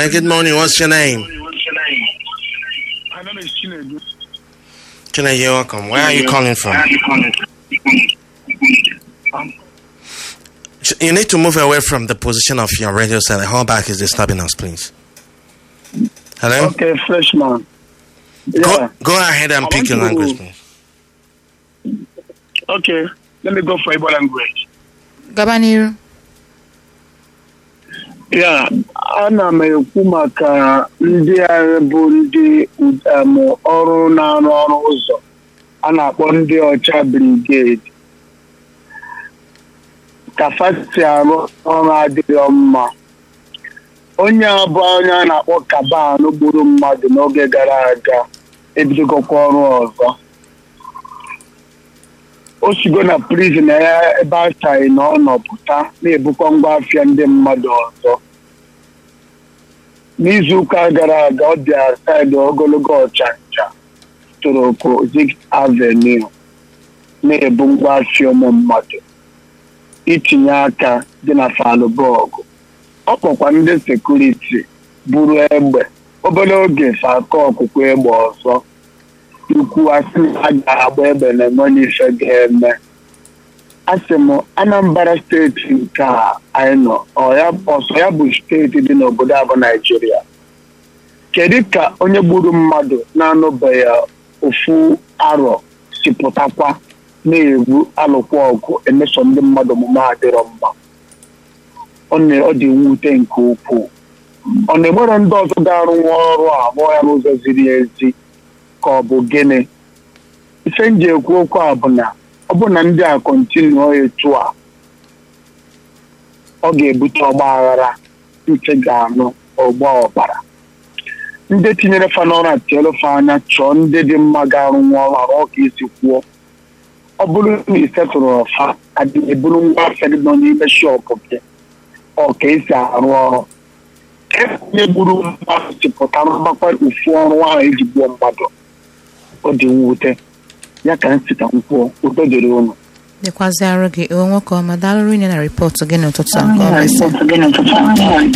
Hello, good morning. What's your name? My name is Chinedu. Chinedu, you're welcome. Where are you calling from? You need to move away from the position of your radio set. The hallback is disturbing us, please. Hello? Okay, freshman. Yeah. Go ahead and pick your language, please. Okay, let me go for Igbo language. Gabaniru. Yeah, ana m ekwu maka ndị agha bụ ndị ọrụ na-arụ ọrụ ụzọ a na-akpọ ndị ọcha brigade. Ka fasi arụ ọrụ adịghị mma. Onye abụ onye a na-akpọ Kaban gburu mmadụ n'oge gara aga ebidogokwa ọrụ ọzọ. O sigo na prison ya ebe a chaghị na ọ nọpụta na-ebukọ ngwa afịa ndị mmadụ ọzọ. N'izu ụka gara aga ọ bịara saịdị ogologo ọchanja Toroko Zik Avenue na-ebu ngwa afịa ụmụ mmadụ itinye aka dị na Falụbọọgụ. Ọ kpọkwa ndị sekuriti buru egbe obere oge fakọ ọkụkọ egbe ọzọ ikwu asị a ga-agba egbe na enwe n'ife ga-eme. Asị m Anambra steeti nke anyị nọ ọsọ ya bụ steeti dị n'obodo abụ Naijiria. Kedu ka onye gburu mmadụ na-anụbeghị ofu arọ si pụtakwa na-egwu alụkwa ọgụ emeso ndị mmadụ omume adịrọ mma? Ọ dị mwute nke ukwuu. Ọ na-enwere ndị ọzọ ga-arụ nwa ọrụ a abụọ ya n'ụzọ ziri ezi ka ọ bụ gịnị? Ife nji ekwu okwu a bụ na ọ bụ na ndị a kọntinuo etu a ọ ga-ebute ọgba aghara nke ga-anụ ọgba ọbara. Ndị tinyere fa n'ọrụ atielu fa anya chọọ ndị dị mma ga-arụ nwa ọrụ arụ ọ ka isi kwuo. Ọ bụrụ na isetụrụ ọfa adịghị eburu ngwa afịa dị nọ n'ime shọpụ gị ọ ka esi arụ ọrụ. Onye gburu mmadụ si pụta mgbakwa ufu ọrụ ahụ eji gbuo mmadụ. Ọ dị mwute ya ka nsị ka nkwuo udo dịrị unu. Dịkwazị arụ gị nwoke ọma, daalụ rinne na ripọtụ gị n'ụtụtụ a.